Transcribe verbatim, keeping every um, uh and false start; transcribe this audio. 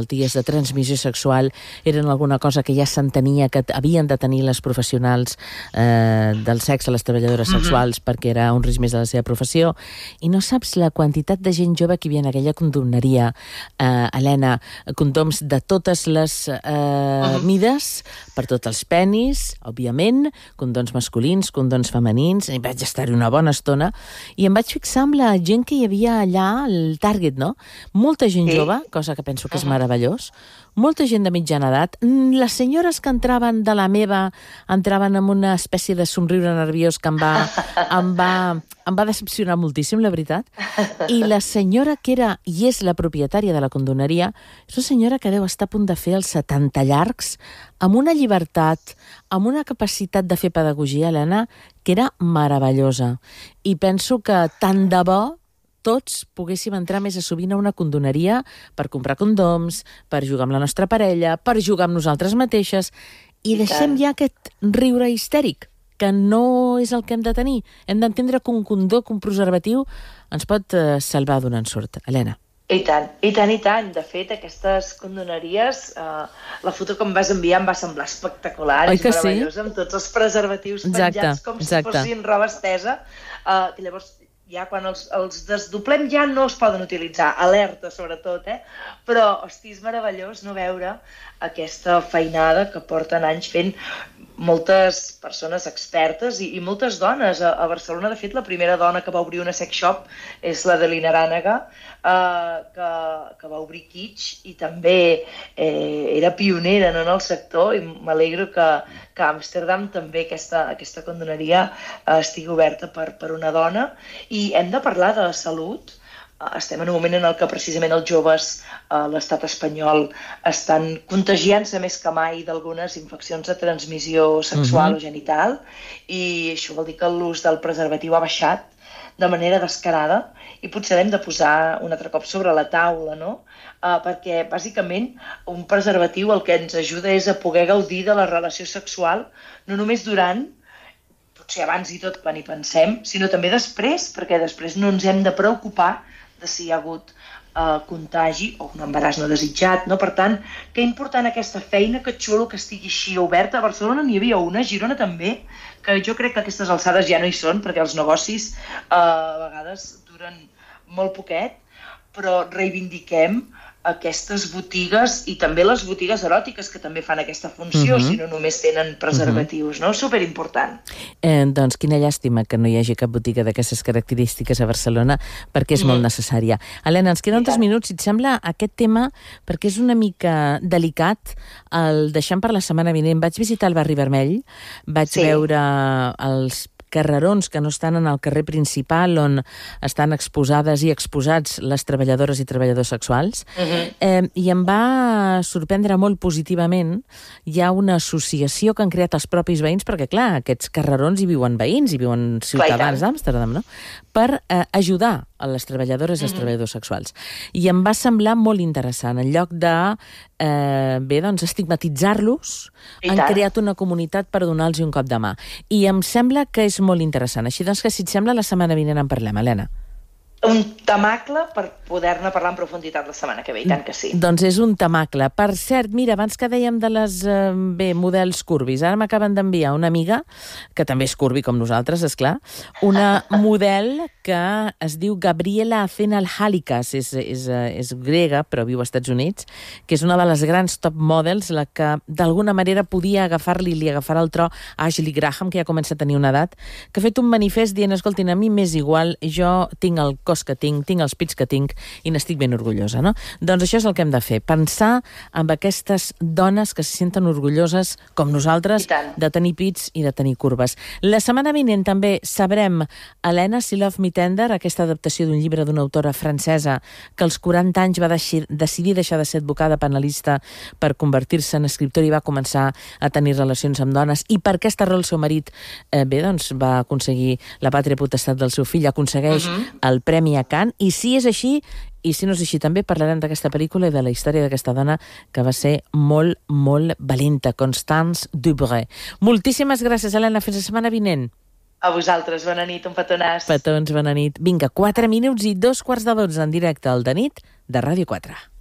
malalties de transmissió sexual eren alguna cosa que ja s'entenia que havien de tenir les professionals eh, del sexe, les treballadores sexuals, mm-hmm. perquè era un risc més de la seva professió. I no saps la quantitat de gent jove que hi havia en aquella condoneria, eh, Helena, condoms de totes les eh, mm-hmm. mides, per tots els penis, òbviament, condoms masculins, condoms femenins, i vaig estar-hi una bona estona, i em vaig fixar amb la gent que hi havia allà, el target, no? Molta gent sí. jove, cosa que penso que és meravellós, molta gent de mitjana edat. Les senyores que entraven de la meva entraven amb una espècie de somriure nerviós que em va, em va, em va decepcionar moltíssim, la veritat. I la senyora que era i és la propietària de la condoneria és una senyora que deu estar a punt de fer els setanta llargs, amb una llibertat, amb una capacitat de fer pedagogia, Helena, que era meravellosa. I penso que tant de bo tots poguéssim entrar més a sovint a una condoneria per comprar condoms, per jugar amb la nostra parella, per jugar amb nosaltres mateixes, i, I deixem tant. ja aquest riure histèric, que no és el que hem de tenir. Hem d'entendre que un condó, que un preservatiu, ens pot eh, salvar d'un ensurt. Helena. I tant, i tant, i tant. De fet, aquestes condoneries, eh, la foto que em vas enviar em va semblar espectacular, Oi és que meravellosa, sí? amb tots els preservatius penjats exacte, com exacte. si fossin roba estesa, eh, que llavors ja quan els, els desdoblem ja no es poden utilitzar, alerta sobretot, eh? Però, hosti, és meravellós no veure aquesta feinada que porten anys fent moltes persones expertes i, i moltes dones. A, a Barcelona, de fet, la primera dona que va obrir una sex shop és la de Lina Arànega, eh, que, que va obrir Kitsch i també eh, era pionera, no, en el sector, i m'alegro que, que a Amsterdam també aquesta, aquesta condoneria eh, estigui oberta per, per una dona. I hem de parlar de salut. Estem en un moment en el que precisament els joves a l'estat espanyol estan contagiant-se més que mai d'algunes infeccions de transmissió sexual uh-huh. o genital, i això vol dir que l'ús del preservatiu ha baixat de manera descarada i potser l'hem de posar un altre cop sobre la taula, no? Uh, perquè bàsicament un preservatiu el que ens ajuda és a poder gaudir de la relació sexual no només durant, potser abans i tot quan hi pensem, sinó també després, perquè després no ens hem de preocupar de si hi ha hagut uh, contagi o un embaràs no desitjat, no? Per tant, que important aquesta feina, que xulo que estigui així oberta. A Barcelona n'hi havia una, a Girona també, que jo crec que aquestes alçades ja no hi són, perquè els negocis uh, a vegades duren molt poquet, però reivindiquem aquestes botigues i també les botigues eròtiques que també fan aquesta funció, uh-huh. si no només tenen preservatius, uh-huh. no? Superimportant. Eh, doncs quina llàstima que no hi hagi cap botiga d'aquestes característiques a Barcelona, perquè és mm. molt necessària. Helena, ens queden tres minuts, si et sembla, aquest tema, perquè és una mica delicat, el deixem per la setmana vinent. Vaig visitar el barri Vermell, vaig sí. veure els carrerons que no estan en el carrer principal on estan exposades i exposats les treballadores i treballadors sexuals, uh-huh. eh, i em va sorprendre molt positivament. Hi ha una associació que han creat els propis veïns, perquè clar, aquests carrerons hi viuen veïns, hi viuen ciutadans d'Amsterdam, no? Per eh, ajudar a les treballadores i els uh-huh. treballadors sexuals. I em va semblar molt interessant. En lloc de eh, bé, doncs, estigmatitzar-los, han creat una comunitat per donar-los un cop de mà. I em sembla que és molt interessant. Així doncs que, si et sembla, la setmana vinent en parlem, Helena. Un temacle per poder-ne parlar en profunditat la setmana que ve, i tant que sí. Doncs és un temacle. Per cert, mira, abans que dèiem de les, eh, bé, models curvis, ara m'acaben d'enviar una amiga, que també és curvi com nosaltres, esclar, una model que es diu Gabriela Azenal-Halikas, és, és, és grega, però viu als Estats Units, que és una de les grans top models, la que d'alguna manera podia agafar-li, li agafarà el tro a Ashley Graham, que ja comença a tenir una edat, que ha fet un manifest dient, escoltin, a mi m'és igual, jo tinc el cos que tinc, tinc els pits que tinc i n'estic ben orgullosa, no? Doncs això és el que hem de fer, pensar en aquestes dones que se senten orgulloses, com nosaltres, de tenir pits i de tenir curves. La setmana vinent també sabrem, Helena, si Love Me Tender, aquesta adaptació d'un llibre d'una autora francesa que als quaranta anys va deixir, decidir deixar de ser advocada penalista per convertir-se en escriptora i va començar a tenir relacions amb dones, i per aquesta raó el seu marit eh, bé, doncs, va aconseguir la pàtria potestat del seu fill, aconsegueix uh-huh. el Premi a Cannes, i si és així, i si no és així, també parlarem d'aquesta pel·lícula i de la història d'aquesta dona que va ser molt, molt valenta, Constance Dubreuil. Moltíssimes gràcies, Helena. Fins la setmana vinent. A vosaltres, bona nit, un petonàs. Petons, bona nit. Vinga, quatre minuts i dos quarts de dotze en directe al de nit de Ràdio quatre.